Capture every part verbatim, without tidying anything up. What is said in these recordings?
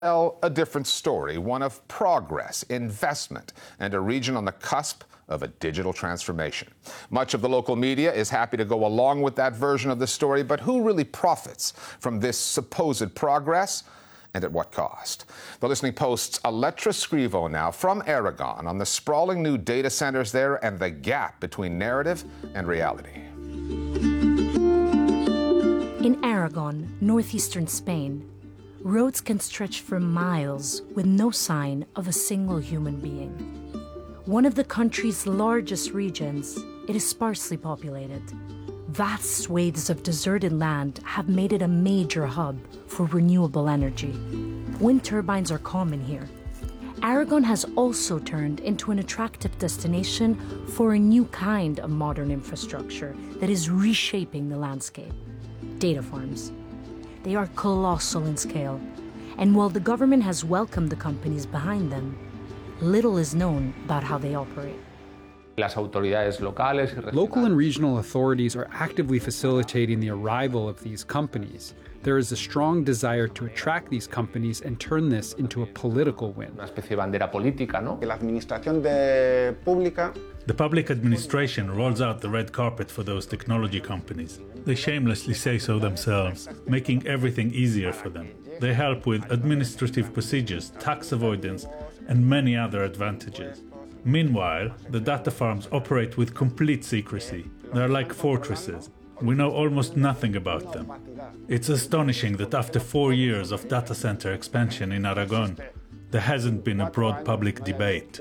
Tell a different story, one of progress, investment, and a region on the cusp of a digital transformation. Much of the local media is happy to go along with that version of the story, but who really profits from this supposed progress, and at what cost? The Listening Post's Aletra Scrivo now from Aragon on the sprawling new data centers there and the gap between narrative and reality. In Aragon, northeastern Spain, roads can stretch for miles with no sign of a single human being. One of the country's largest regions, it is sparsely populated. Vast swathes of deserted land have made it a major hub for renewable energy. Wind turbines are common here. Aragon has also turned into an attractive destination for a new kind of modern infrastructure that is reshaping the landscape: data farms. They are colossal in scale, and while the government has welcomed the companies behind them, little is known about how they operate. Local and regional authorities are actively facilitating the arrival of these companies. There is a strong desire to attract these companies and turn this into a political win. The public administration rolls out the red carpet for those technology companies. They shamelessly say so themselves, making everything easier for them. They help with administrative procedures, tax avoidance, and many other advantages. Meanwhile, the data farms operate with complete secrecy. They're like fortresses. We know almost nothing about them. It's astonishing that after four years of data center expansion in Aragon, there hasn't been a broad public debate.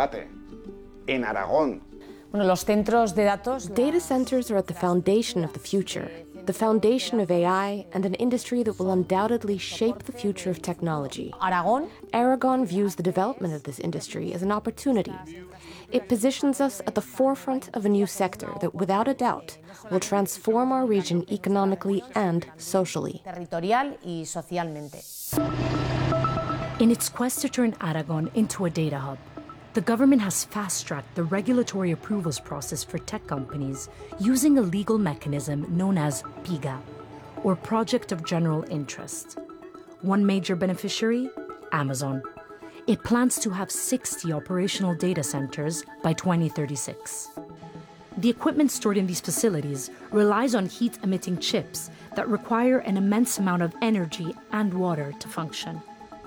Data centers are at the foundation of the future, the foundation of A I and an industry that will undoubtedly shape the future of technology. Aragon? Aragon views the development of this industry as an opportunity. It positions us at the forefront of a new sector that, without a doubt, will transform our region economically and socially. Territorial y socialmente. In its quest to turn Aragon into a data hub, the government has fast-tracked the regulatory approvals process for tech companies using a legal mechanism known as PIGA, or Project of General Interest. One major beneficiary? Amazon. It plans to have sixty operational data centers by twenty thirty-six. The equipment stored in these facilities relies on heat-emitting chips that require an immense amount of energy and water to function.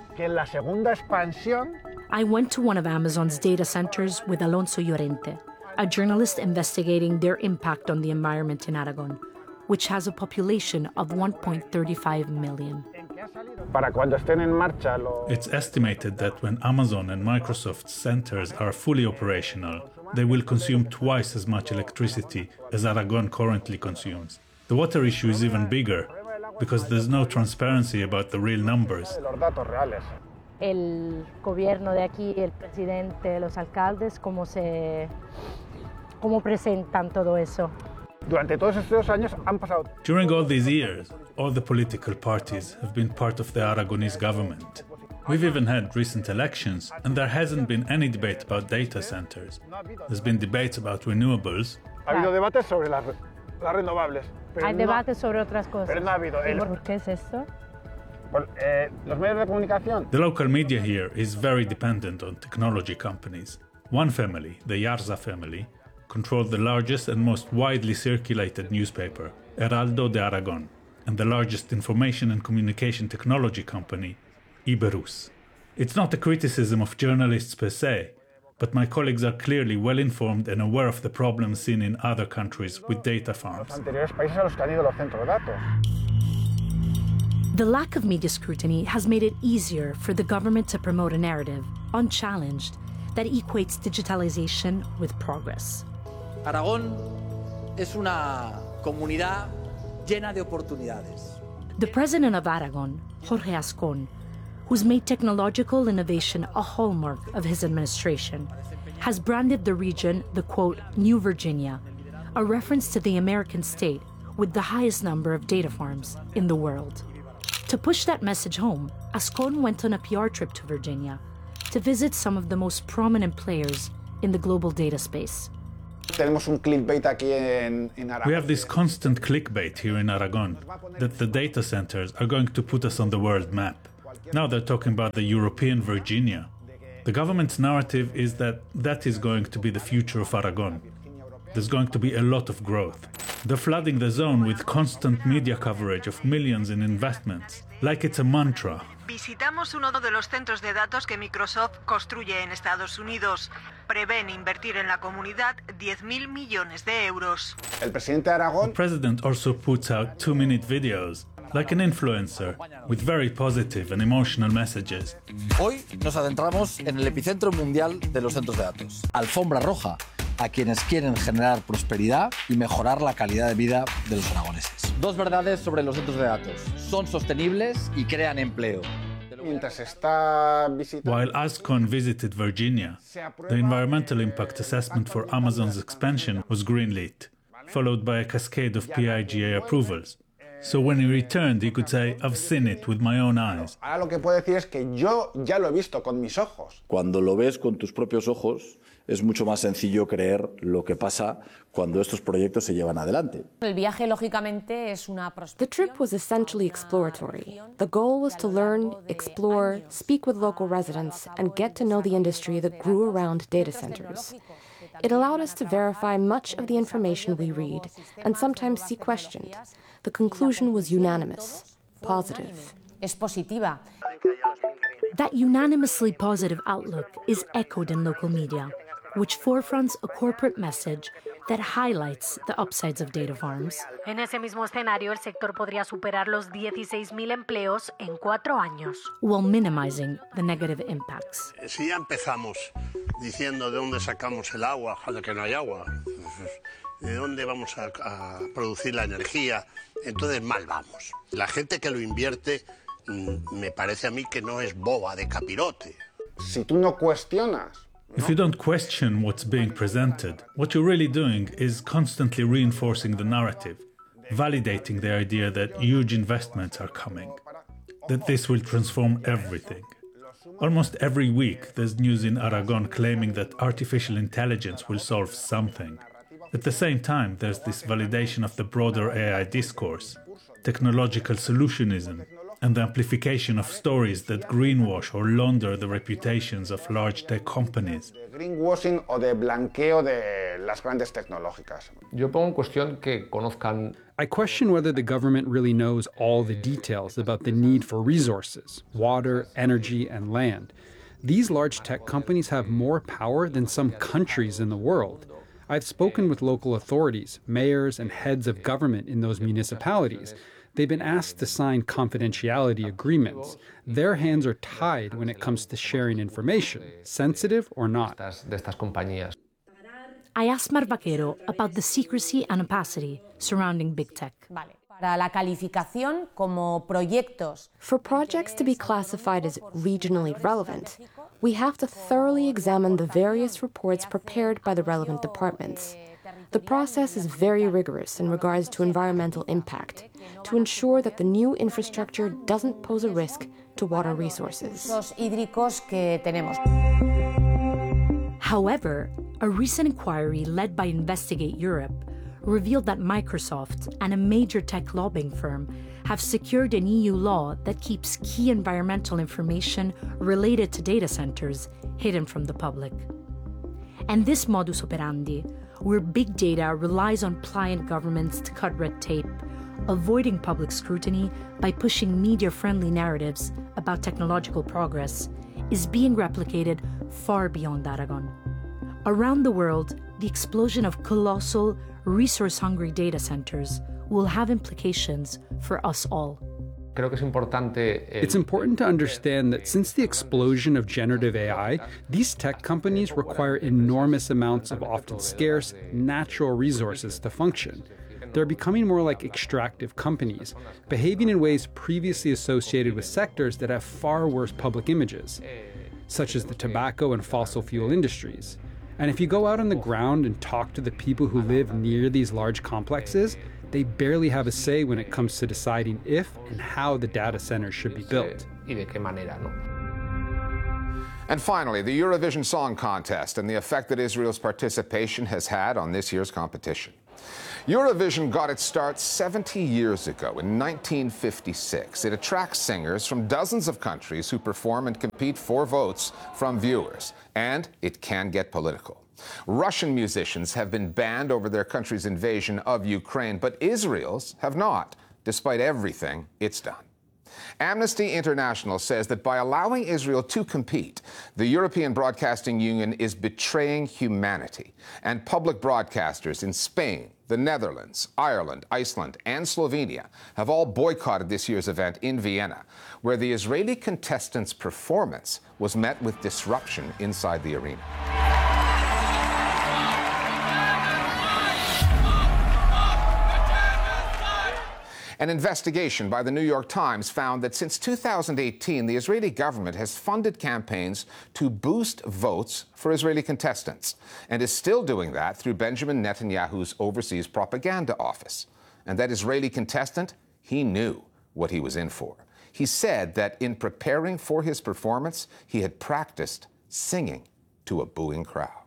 I went to one of Amazon's data centers with Alonso Llorente, a journalist investigating their impact on the environment in Aragon, which has a population of one point three five million. It's estimated that when Amazon and Microsoft's centers are fully operational, they will consume twice as much electricity as Aragon currently consumes. The water issue is even bigger, because there's no transparency about the real numbers. El gobierno de aquí, el presidente, los alcaldes, cómo se, cómo presentan todo eso. During all these years, all the political parties have been part of the Aragonese government. We've even had recent elections, and there hasn't been any debate about data centers. There's been debates about renewables. Hay debates sobre otras cosas. ¿Por qué es esto? The local media here is very dependent on technology companies. One family, the Yarza family, controlled the largest and most widely circulated newspaper, Heraldo de Aragon, and the largest information and communication technology company, Iberus. It's not a criticism of journalists per se, but my colleagues are clearly well informed and aware of the problems seen in other countries with data farms. The lack of media scrutiny has made it easier for the government to promote a narrative, unchallenged, that equates digitalization with progress. Aragón es una comunidad llena de oportunidades. The president of Aragon, Jorge Ascon, who's made technological innovation a hallmark of his administration, has branded the region the, quote, New Virginia, a reference to the American state with the highest number of data farms in the world. To push that message home, Ascon went on a P R trip to Virginia to visit some of the most prominent players in the global data space. We have this constant clickbait here in Aragon that the data centers are going to put us on the world map. Now they're talking about the European Virginia. The government's narrative is that that is going to be the future of Aragon. There's going to be a lot of growth. They're flooding the zone with constant media coverage of millions in investments, like it's a mantra. Visitamos uno de los centros de datos que Microsoft construye en Estados Unidos. Prevén invertir en la comunidad diez mil millones de euros. El presidente Aragón. The president also puts out two-minute videos, like an influencer, with very positive and emotional messages. Hoy nos adentramos en el epicentro mundial de los centros de datos. Alfombra roja a quienes quieren generar prosperidad y mejorar la calidad de vida de los aragoneses. Dos verdades sobre los centros de datos. Son sostenibles y crean empleo. While ASCON visited Virginia, the environmental impact assessment for Amazon's expansion was greenlit, followed by a cascade of P I G A approvals. So when he returned, he could say, I've seen it with my own eyes. Ahora lo que puedo decir es que yo ya lo he visto con mis ojos. Cuando lo ves con tus propios ojos, es mucho más sencillo creer lo que pasa cuando estos proyectos se llevan adelante. El viaje, lógicamente, es una The trip was essentially exploratory. The goal was to learn, explore, speak with local residents, and get to know the industry that grew around data centers. It allowed us to verify much of the information we read and sometimes see questioned. The conclusion was unanimous, positive. Es positiva. That unanimously positive outlook is echoed in local media, which forefronts a corporate message that highlights the upsides of data farms. En ese mismo escenario, el sector podría superar los dieciséis mil empleos en cuatro años. While minimizing the negative impacts. Si ya empezamos diciendo de dónde sacamos el agua, de que no hay agua, de dónde vamos a, a producir la energía, entonces mal vamos. La gente que lo invierte me parece a mí que no es boba de capirote. Si tú no cuestionas. If you don't question what's being presented, what you're really doing is constantly reinforcing the narrative, validating the idea that huge investments are coming, that this will transform everything. Almost every week, there's news in Aragon claiming that artificial intelligence will solve something. At the same time, there's this validation of the broader A I discourse, technological solutionism, and the amplification of stories that greenwash or launder the reputations of large tech companies. Greenwashing o de blanqueo de las grandes tecnológicas. Yo pongo en cuestión que conozcan. I question whether the government really knows all the details about the need for resources, water, energy, and land. These large tech companies have more power than some countries in the world. I've spoken with local authorities, mayors, and heads of government in those municipalities. They've been asked to sign confidentiality agreements. Their hands are tied when it comes to sharing information, sensitive or not. I asked Mar Vaquero about the secrecy and opacity surrounding big tech. Vale. Para la calificación como proyectos. For projects to be classified as regionally relevant, we have to thoroughly examine the various reports prepared by the relevant departments. The process is very rigorous in regards to environmental impact, to ensure that the new infrastructure doesn't pose a risk to water resources. However, a recent inquiry led by Investigate Europe revealed that Microsoft and a major tech lobbying firm have secured an E U law that keeps key environmental information related to data centers hidden from the public. And this modus operandi, where big data relies on pliant governments to cut red tape, avoiding public scrutiny by pushing media-friendly narratives about technological progress, is being replicated far beyond Aragon. Around the world, the explosion of colossal, resource-hungry data centers will have implications for us all. Creo que es importante. It's important to understand that since the explosion of generative A I, these tech companies require enormous amounts of often scarce, natural resources to function. They're becoming more like extractive companies, behaving in ways previously associated with sectors that have far worse public images, such as the tobacco and fossil fuel industries. And if you go out on the ground and talk to the people who live near these large complexes, they barely have a say when it comes to deciding if and how the data centers should be built. And finally, the Eurovision Song Contest and the effect that Israel's participation has had on this year's competition. Eurovision got its start seventy years ago in nineteen fifty-six. It attracts singers from dozens of countries who perform and compete for votes from viewers. And it can get political. Russian musicians have been banned over their country's invasion of Ukraine, but Israel's have not, despite everything it's done. Amnesty International says that by allowing Israel to compete, the European Broadcasting Union is betraying humanity. And public broadcasters in Spain, the Netherlands, Ireland, Iceland, and Slovenia have all boycotted this year's event in Vienna, where the Israeli contestants' performance was met with disruption inside the arena. An investigation by the New York Times found that since two thousand eighteen, the Israeli government has funded campaigns to boost votes for Israeli contestants, and is still doing that through Benjamin Netanyahu's overseas propaganda office. And that Israeli contestant, he knew what he was in for. He said that in preparing for his performance, he had practiced singing to a booing crowd.